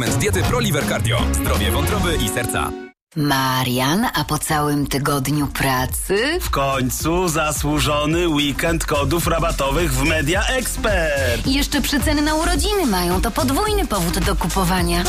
Z diety ProLiver Cardio. Zdrowie wątroby i serca. Marian, a po całym tygodniu pracy? W końcu zasłużony weekend kodów rabatowych w Media Expert. I jeszcze przeceny na urodziny mają, to podwójny powód do kupowania.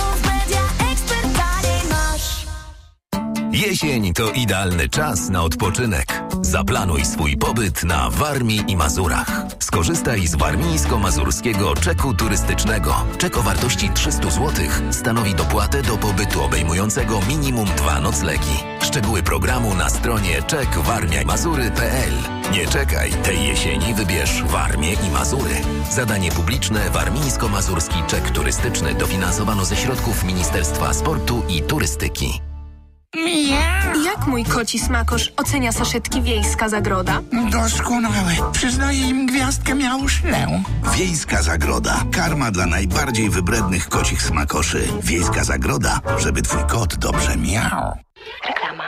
Jesień to idealny czas na odpoczynek. Zaplanuj swój pobyt na Warmii i Mazurach. Skorzystaj z warmińsko-mazurskiego czeku turystycznego. Czek o wartości 300 zł stanowi dopłatę do pobytu obejmującego minimum 2 noclegi. Szczegóły programu na stronie czekwarmiamazury.pl. Nie czekaj, tej jesieni wybierz Warmię i Mazury. Zadanie publiczne Warmińsko-Mazurski Czek Turystyczny dofinansowano ze środków Ministerstwa Sportu i Turystyki. Jak mój koci smakosz ocenia saszetki Wiejska Zagroda? Doskonałe. Przyznaję im gwiazdkę miałuszlę. Wiejska Zagroda. Karma dla najbardziej wybrednych kocich smakoszy. Wiejska Zagroda, żeby twój kot dobrze miał. Reklama.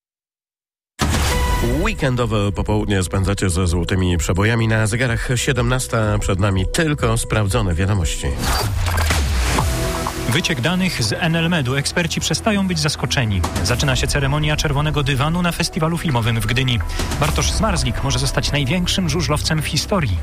Weekendowe popołudnie spędzacie ze złotymi przebojami. Na zegarach 17, przed nami tylko sprawdzone wiadomości. Wyciek danych z NLMedu. Eksperci przestają być zaskoczeni. Zaczyna się ceremonia Czerwonego Dywanu na festiwalu filmowym w Gdyni. Bartosz Zmarzlik może zostać największym żużlowcem w historii.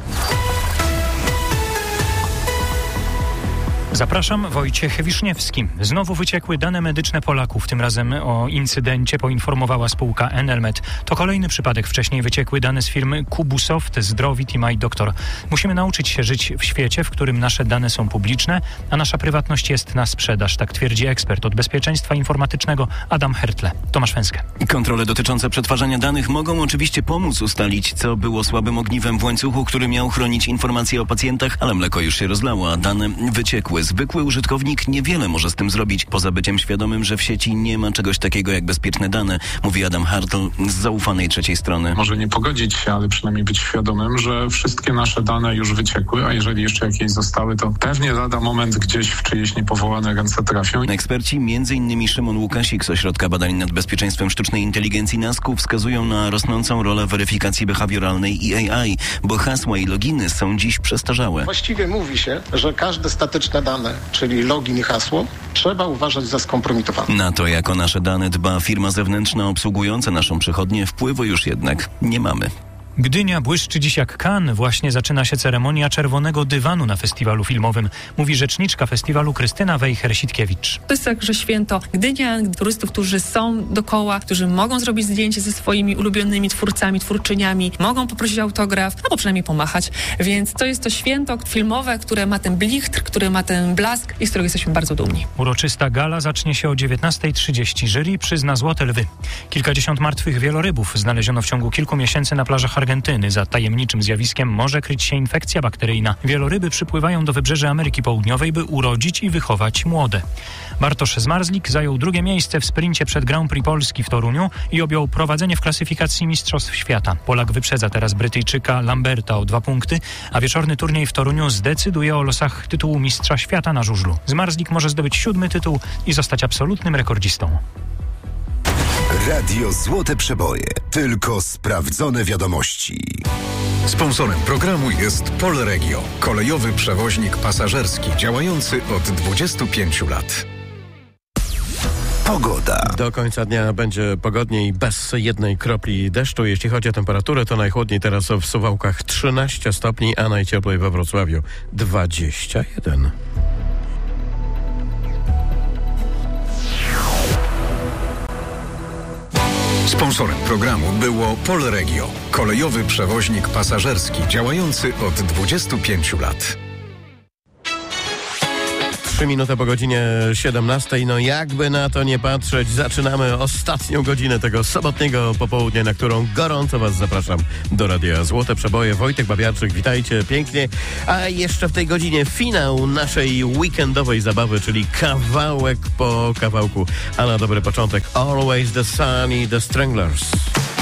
Zapraszam, Wojciech Wiszniewski. Znowu wyciekły dane medyczne Polaków. Tym razem o incydencie poinformowała spółka NLMed. To kolejny przypadek. Wcześniej wyciekły dane z firmy Kubusoft, Zdrowit i MyDoktor. Musimy nauczyć się żyć w świecie, w którym nasze dane są publiczne, a nasza prywatność jest na sprzedaż. Tak twierdzi ekspert od bezpieczeństwa informatycznego Adam Hertle. Tomasz Węskę. Kontrole dotyczące przetwarzania danych mogą oczywiście pomóc ustalić, co było słabym ogniwem w łańcuchu, który miał chronić informacje o pacjentach, ale mleko już się rozlało, a dane wyciekły. Zwykły użytkownik niewiele może z tym zrobić, poza byciem świadomym, że w sieci nie ma czegoś takiego jak bezpieczne dane, mówi Adam Hartl z zaufanej trzeciej strony. Może nie pogodzić się, ale przynajmniej być świadomym, że wszystkie nasze dane już wyciekły, a jeżeli jeszcze jakieś zostały, to pewnie lada moment gdzieś w czyjeś niepowołane ręce trafią. Eksperci, m.in. Szymon Łukasik z Ośrodka Badań nad Bezpieczeństwem Sztucznej Inteligencji NASK-u, wskazują na rosnącą rolę weryfikacji behawioralnej i AI, bo hasła i loginy są dziś przestarzałe. Właściwie mówi się, że każde statyczne dane, czyli login i hasło, trzeba uważać za skompromitowane. Na to, jak o nasze dane dba firma zewnętrzna obsługująca naszą przychodnię, wpływu już jednak nie mamy. Gdynia błyszczy dziś jak Cannes. Właśnie zaczyna się ceremonia Czerwonego Dywanu na festiwalu filmowym, mówi rzeczniczka festiwalu Krystyna Wejher-Sitkiewicz. To jest także święto Gdynia, turystów, którzy są dookoła, którzy mogą zrobić zdjęcie ze swoimi ulubionymi twórcami, twórczyniami, mogą poprosić autograf, albo przynajmniej pomachać. Więc to jest to święto filmowe, które ma ten blichtr, które ma ten blask i z którego jesteśmy bardzo dumni. Uroczysta gala zacznie się o 19:30. Jury przyzna Złote Lwy. Kilkadziesiąt martwych wielorybów znaleziono w ciągu kilku miesięcy na plażach Argentyny. Za tajemniczym zjawiskiem może kryć się infekcja bakteryjna. Wieloryby przypływają do wybrzeży Ameryki Południowej, by urodzić i wychować młode. Bartosz Zmarzlik zajął drugie miejsce w sprincie przed Grand Prix Polski w Toruniu i objął prowadzenie w klasyfikacji Mistrzostw Świata. Polak wyprzedza teraz Brytyjczyka Lamberta o 2 punkty, a wieczorny turniej w Toruniu zdecyduje o losach tytułu Mistrza Świata na żużlu. Zmarzlik może zdobyć 7. tytuł i zostać absolutnym rekordzistą. Radio Złote Przeboje. Tylko sprawdzone wiadomości. Sponsorem programu jest Polregio, kolejowy przewoźnik pasażerski działający od 25 lat. Pogoda. Do końca dnia będzie pogodniej, bez jednej kropli deszczu. Jeśli chodzi o temperaturę, to najchłodniej teraz w Suwałkach 13 stopni, a najcieplej we Wrocławiu 21. Sponsorem programu było Polregio, kolejowy przewoźnik pasażerski działający od 25 lat. 3 minuty po godzinie 17. No jakby na to nie patrzeć, zaczynamy ostatnią godzinę tego sobotniego popołudnia, na którą gorąco Was zapraszam do Radia Złote Przeboje. Wojtek Babiarczyk, witajcie pięknie. A jeszcze w tej godzinie finał naszej weekendowej zabawy, czyli kawałek po kawałku. A na dobry początek Always the Sun i The Stranglers.